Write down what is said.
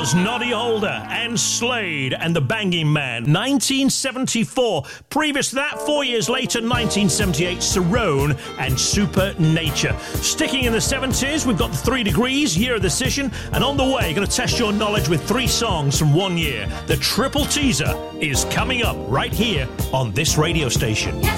was Noddy Holder and Slade and the Banging Man. 1974. Previous to that, 4 years later, 1978, Cerrone and Super Nature. Sticking in the 70s, we've got the 3 Degrees, Year of the Session, and on the way, going to test your knowledge with 3 songs from 1 year. The Triple Teaser is coming up right here on this radio station.